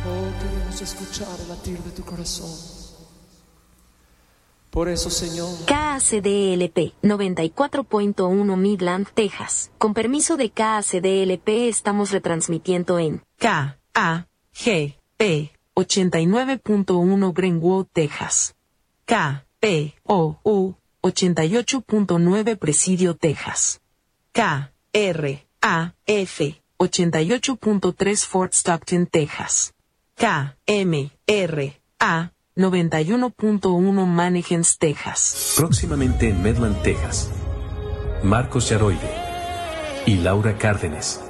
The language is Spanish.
Oh, queremos escuchar el latir de tu corazón. Por eso, Señor. KACDLP 94.1 Midland, Texas. Con permiso de KACDLP estamos retransmitiendo en KAGP 89.1 Greenwood, Texas. KPOU 88.9 Presidio, Texas. KRAF 88.3 Fort Stockton, Texas. KMRA 91.1 Mannequins, Texas. Próximamente en Midland, Texas. Marcos Yaroide y Laura Cárdenas.